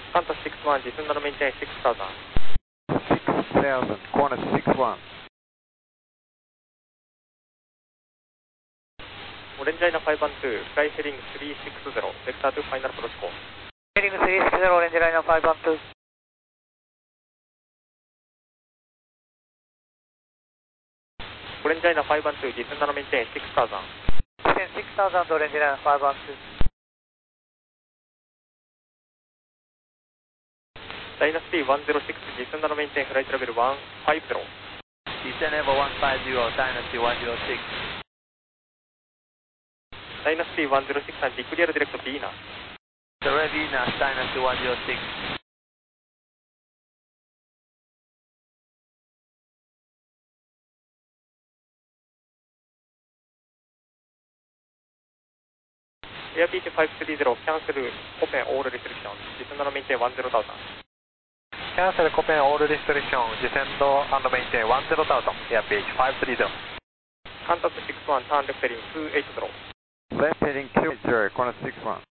Qantas 61, descend and maintain 6000. 6000, corner 61. Orange Liner 512, fly heading 360, vector to final approach call. Heading 360, Orange Liner 512. Orange Liner 512, descend and maintain 6000. Descend 6000, Orange Liner 512. Dynasty 106, descend and maintain flight level 150. Descend level 150, Dynasty 106. Dynasty 106 and declare direct Venus. Direct Venus, Dynasty 106. Airbus 530, cancel open all restrictions, descend and maintain 10,000. Cancel open all restrictions, descend and maintain 10,000, Airbus 530. Qantas 61, turn left heading 280. Left heading 280, corner 61.